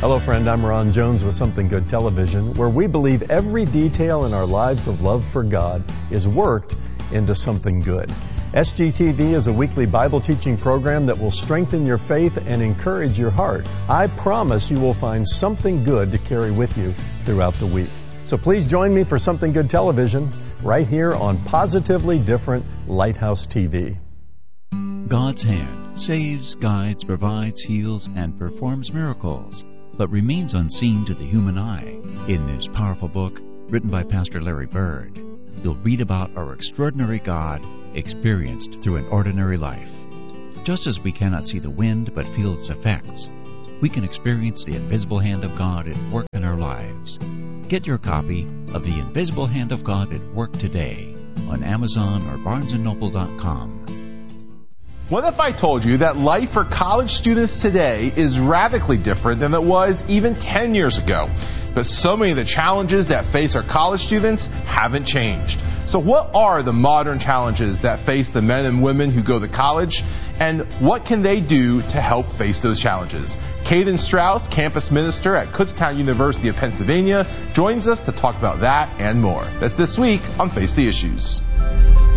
Hello, friend. I'm Ron Jones with Something Good Television, where we believe every detail in our lives of love for God is worked into something good. SGTV is a weekly Bible teaching program that will strengthen your faith and encourage your heart. I promise you will find something good to carry with you throughout the week. So please join me for Something Good Television right here on Positively Different Lighthouse TV. God's hand saves, guides, provides, heals, and performs miracles, but remains unseen to the human eye. In this powerful book, written by Pastor Larry Bird, you'll read about our extraordinary God experienced through an ordinary life. Just as we cannot see the wind but feel its effects, we can experience the invisible hand of God at work in our lives. Get your copy of The Invisible Hand of God at Work today on Amazon or BarnesandNoble.com. What if I told you that life for college students today is radically different than it was even 10 years ago? But so many of the challenges that face our college students haven't changed. So what are the modern challenges that face the men and women who go to college? And what can they do to help face those challenges? Caden Strauss, campus minister at Kutztown University of Pennsylvania, joins us to talk about that and more. That's this week on Face the Issues.